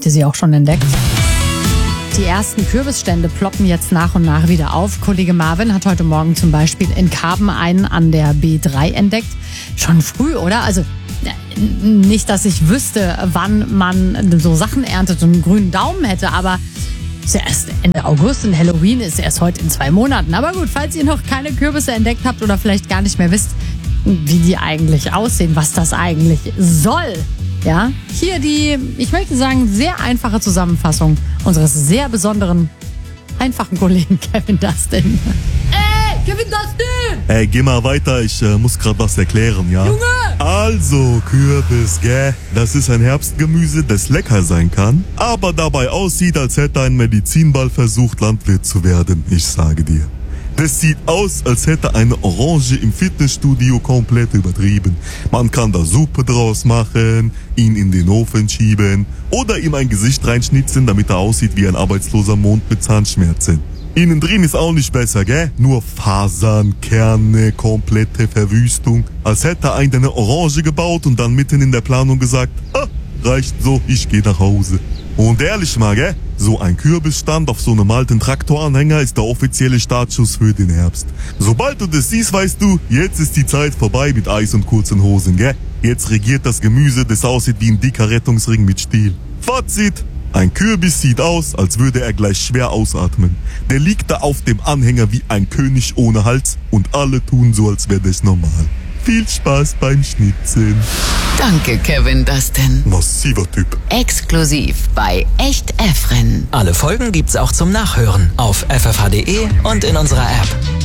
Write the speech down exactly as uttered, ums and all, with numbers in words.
Habt ihr sie auch schon entdeckt? Die ersten Kürbisstände ploppen jetzt nach und nach wieder auf. Kollege Marvin hat heute Morgen zum Beispiel in Karben einen an der B drei entdeckt. Schon früh, oder? Also nicht, dass ich wüsste, wann man so Sachen erntet und einen grünen Daumen hätte, aber ist ja erst Ende August und Halloween ist erst heute in zwei Monaten. Aber gut, falls ihr noch keine Kürbisse entdeckt habt oder vielleicht gar nicht mehr wisst, wie die eigentlich aussehen, was das eigentlich soll. Ja, hier die, ich möchte sagen, sehr einfache Zusammenfassung unseres sehr besonderen, einfachen Kollegen Kevin Dustin. Ey, Kevin Dustin! Ey, geh mal weiter, ich äh, muss gerade was erklären, ja? Junge! Also, Kürbis, gell? Das ist ein Herbstgemüse, das lecker sein kann, aber dabei aussieht, als hätte ein Medizinball versucht, Landwirt zu werden, ich sage dir. Das sieht aus, als hätte eine Orange im Fitnessstudio komplett übertrieben. Man kann da Suppe draus machen, ihn in den Ofen schieben oder ihm ein Gesicht reinschnitzen, damit er aussieht wie ein arbeitsloser Mond mit Zahnschmerzen. Innen drin ist auch nicht besser, gell? Nur Fasern, Kerne, komplette Verwüstung. Als hätte einer eine Orange gebaut und dann mitten in der Planung gesagt, ah, reicht so, ich geh nach Hause. Und ehrlich mal, gell? So ein Kürbisstand auf so einem alten Traktoranhänger ist der offizielle Startschuss für den Herbst. Sobald du das siehst, weißt du, jetzt ist die Zeit vorbei mit Eis und kurzen Hosen, gell? Jetzt regiert das Gemüse, das aussieht wie ein dicker Rettungsring mit Stiel. Fazit: Ein Kürbis sieht aus, als würde er gleich schwer ausatmen. Der liegt da auf dem Anhänger wie ein König ohne Hals und alle tun so, als wäre das normal. Viel Spaß beim Schnitzen. Danke, Kevin Dustin. Massiver Typ. Exklusiv bei Echt Efren. Alle Folgen gibt's auch zum Nachhören auf f f h punkt d e und in unserer App.